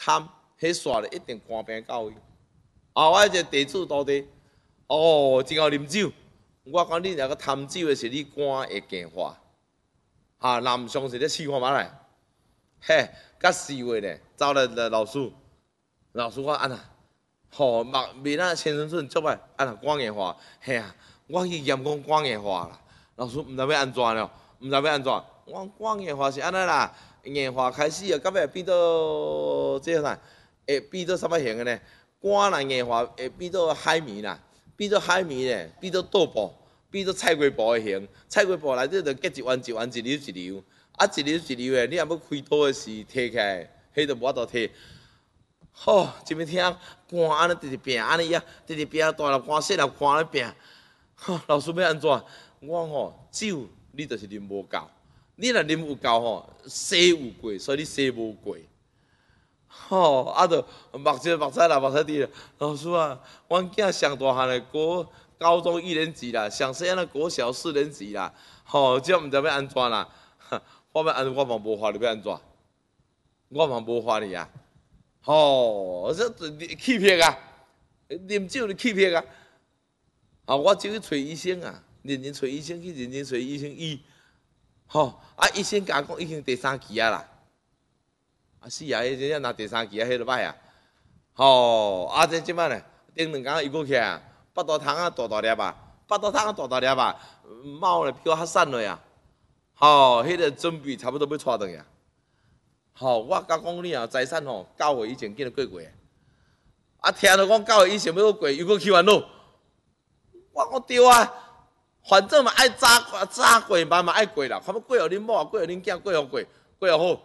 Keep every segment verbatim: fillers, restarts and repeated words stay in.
贪，迄煞咧一定官兵到位。啊，我一个地主徒弟，哦，真好啉酒。我讲你若个贪酒的是你官会硬化，哈，南上是咧试看嘛来，嘿，甲四月咧，走来来老师，老师我安那，吼，目面啊青春春足歹，安那官硬化，嘿啊，我去验讲官硬化啦，老师毋知要安怎了，毋知要安怎，我讲官硬化是安尼啦，硬化开始啊，到尾变到这啥，会变到啥物型的呢？官若硬化会变到海绵啦。变做海绵咧，变做豆布，变做菜瓜布的形。菜瓜布内底就结一弯一弯，一溜一溜。啊，一溜一溜的，你若要开刀的时摕起来，迄就无法度摕。吼，一边听汗安尼直直拼，安尼呀，直直拼，大粒汗、细粒汗安尼拼。吼，老师要安怎？我吼酒你就是啉无够，你若啉有够吼，洗有过，所以你洗无过。吼、哦，啊，着目睭目屎啦，目屎滴啦。老师啊，阮囝上大汉的国高中一年级啦，上细汉的国小四年级啦。吼、哦，这毋知要安怎啦？我要安，我嘛无法，你要安怎？我嘛无法哩啊。吼、哦，这气魄啊，啉酒就气魄啊。啊，我就去找医生啊，认真找医生去，认真找医生医。吼、哦，啊，医生甲我讲已經第三期啊啦。啊是啊，迄只若第三期啊，迄落歹啊。吼、啊这即摆咧，顶两工伊过起来，腹肚汤啊大大粒啊，腹肚汤啊大大粒啊，猫咧比我较瘦落啊。吼、迄个准备差不多要带转去啊。吼、我甲讲你啊，财产吼九岁以前竟然过过。啊，听到讲九岁以前要过，又搁去烦恼。我讲对啊，反正嘛爱早早过，慢嘛爱过啦。看要过互恁某，过互恁囝，过互过，过互好。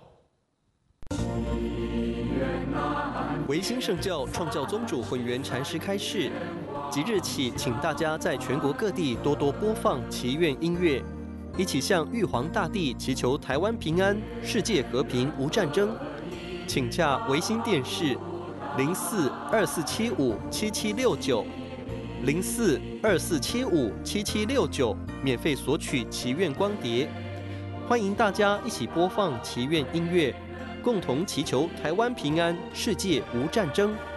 维新圣教创教宗主混元禅师开示，即日起，请大家在全国各地多多播放祈愿音乐，一起向玉皇大帝祈求台湾平安、世界和平、无战争。请洽维新电视零四二四七五七七六九零四二四七五七七六九，免费索取祈愿光碟。欢迎大家一起播放祈愿音乐。共同祈求台湾平安，世界无战争。